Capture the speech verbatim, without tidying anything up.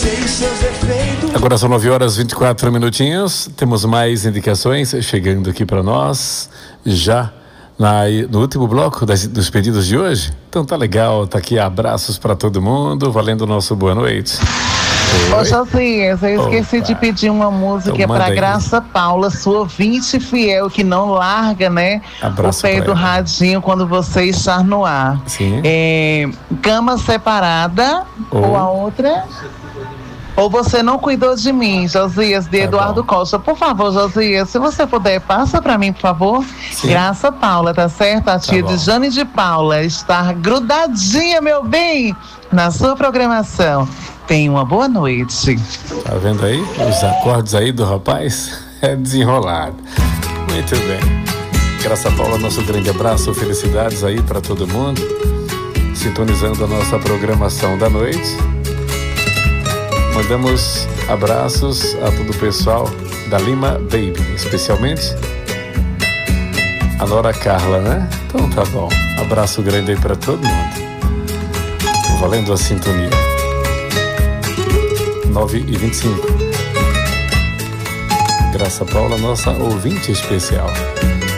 Agora são nove horas e vinte e quatro minutinhos. Temos mais indicações chegando aqui para nós. Já na, no último bloco das, dos pedidos de hoje. Então tá legal, tá aqui abraços para todo mundo, valendo o nosso boa noite. Ô Josias, eu esqueci Opa. de pedir uma música então, para Graça Paula, sua ouvinte fiel, que não larga, né? Abraço o pé do ela. radinho quando você está no ar. Sim. É, Cama Separada, oh. ou a outra... Ou Você Não Cuidou de Mim, Josias, de tá Eduardo bom. Costa. Por favor, Josias, se você puder, passa pra mim, por favor. Sim. Graça Paula, tá certo? A tia tá de Jane de Paula está grudadinha, meu bem, na sua programação. Tenha uma boa noite. Tá vendo aí? Os acordes aí do rapaz? É desenrolado. Muito bem. Graça Paula, nosso grande abraço, felicidades aí pra todo mundo. Sintonizando a nossa programação da noite. Mandamos abraços a todo o pessoal da Lima Baby, especialmente a Nora Carla, né? Então tá bom. Abraço grande aí pra todo mundo. Valendo a sintonia. nove e vinte e cinco. Graça Paula, nossa ouvinte especial.